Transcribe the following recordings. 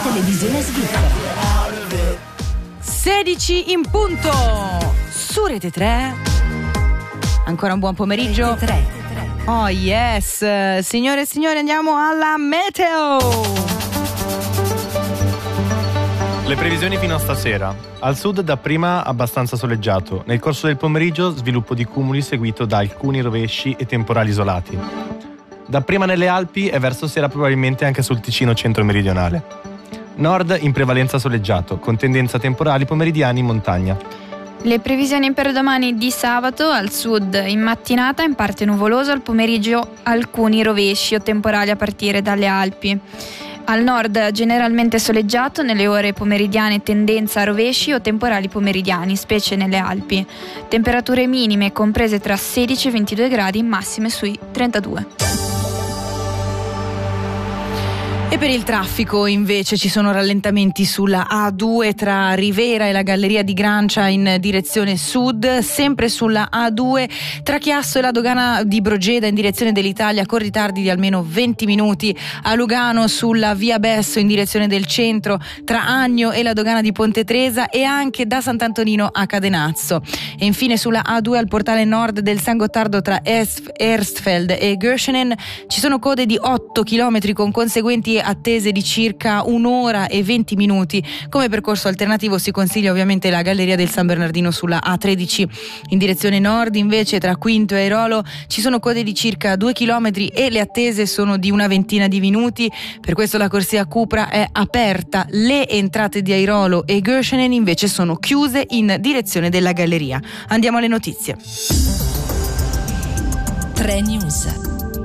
televisione svizzera. 16 in punto su Rete 3. Ancora un buon pomeriggio. Rete 3. Oh yes, signore e signori, andiamo alla meteo. Le previsioni fino a stasera. Al sud dapprima abbastanza soleggiato. Nel corso del pomeriggio sviluppo di cumuli seguito da alcuni rovesci e temporali isolati. Dapprima nelle Alpi e verso sera probabilmente anche sul Ticino centro-meridionale. Nord in prevalenza soleggiato, con tendenza a temporali pomeridiani in montagna. Le previsioni per domani di sabato: al sud in mattinata in parte nuvoloso, al pomeriggio alcuni rovesci o temporali a partire dalle Alpi. Al nord generalmente soleggiato, nelle ore pomeridiane tendenza a rovesci o temporali pomeridiani, specie nelle Alpi. Temperature minime comprese tra 16 e 22 gradi, massime sui 32. E per il traffico invece ci sono rallentamenti sulla A2 tra Rivera e la Galleria di Grancia in direzione sud, sempre sulla A2 tra Chiasso e la dogana di Brogeda in direzione dell'Italia con ritardi di almeno 20 minuti, a Lugano sulla via Besso in direzione del centro tra Agno e la dogana di Ponte Tresa e anche da Sant'Antonino a Cadenazzo. E infine sulla A2 al portale nord del San Gottardo tra Erstfeld e Görschenen ci sono code di 8 km con conseguenti attese di circa 1 ora e 20 minuti. Come percorso alternativo si consiglia ovviamente la Galleria del San Bernardino sulla A13. In direzione nord invece tra Quinto e Airolo ci sono code di circa 2 km e le attese sono di una ventina di minuti. Per questo la corsia Cupra è aperta. Le entrate di Airolo e Görschenen invece sono chiuse in direzione della Galleria. Andiamo alle notizie. 3 News.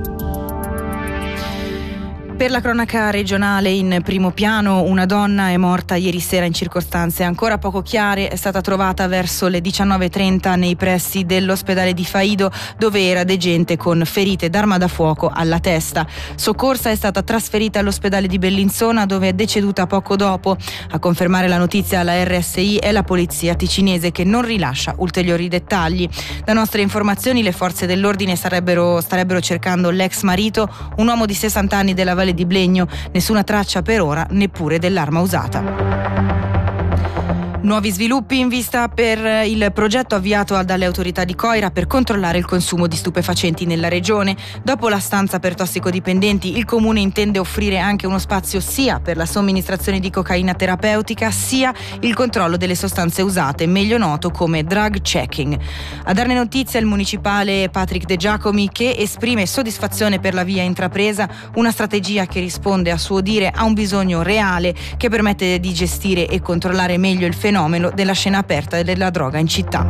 Per la cronaca regionale in primo piano, una donna è morta ieri sera in circostanze ancora poco chiare. È stata trovata verso le 19:30 nei pressi dell'ospedale di Faido, dove era degente con ferite d'arma da fuoco alla testa. Soccorsa è stata trasferita all'ospedale di Bellinzona, dove è deceduta poco dopo. A confermare la notizia alla RSI è la polizia ticinese, che non rilascia ulteriori dettagli. Da nostre informazioni le forze dell'ordine starebbero cercando l'ex marito, un uomo di 60 anni della Valle di Blegno. Nessuna traccia per ora, neppure dell'arma usata. Nuovi sviluppi in vista per il progetto avviato dalle autorità di Coira per controllare il consumo di stupefacenti nella regione. Dopo la stanza per tossicodipendenti, il comune intende offrire anche uno spazio sia per la somministrazione di cocaina terapeutica sia il controllo delle sostanze usate, meglio noto come drug checking. A darne notizia il municipale Patrick De Giacomi, che esprime soddisfazione per la via intrapresa, una strategia che risponde a suo dire a un bisogno reale che permette di gestire e controllare meglio il fenomeno della scena aperta della droga in città.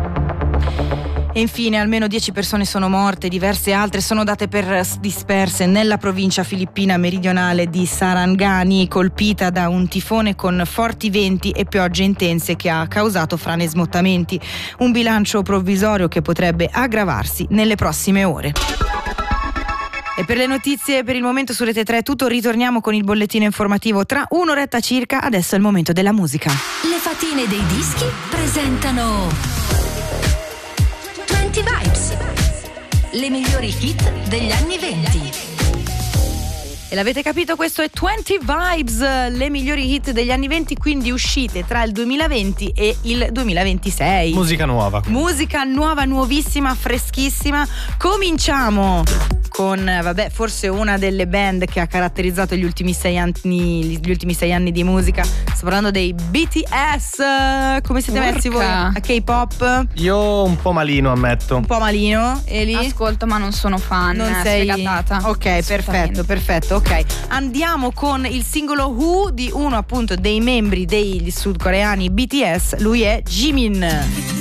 E infine almeno 10 persone sono morte, diverse altre sono date per disperse nella provincia filippina meridionale di Sarangani, colpita da un tifone con forti venti e piogge intense che ha causato frane e smottamenti. Un bilancio provvisorio che potrebbe aggravarsi nelle prossime ore. E per le notizie per il momento su Rete 3 è tutto. Ritorniamo con il bollettino informativo tra un'oretta circa. Adesso è il momento della musica. Le fatine dei dischi presentano 20 Vibes, le migliori hit degli anni 20. E l'avete capito, questo è 20 Vibes, le migliori hit degli anni 20, quindi uscite tra il 2020 e il 2026. Musica nuova. Musica nuova, nuovissima, freschissima. Cominciamo con, forse una delle band che ha caratterizzato gli ultimi 6 anni di musica. Sto parlando dei BTS. Come siete messi voi a K-pop? Io un po' malino, ammetto. Un po' malino. Eli? Ascolto, ma non sono fan. Non sei sfegatata. Ok, perfetto. Ok, andiamo con il singolo Who di uno appunto dei membri degli sudcoreani BTS. Lui è Jimin.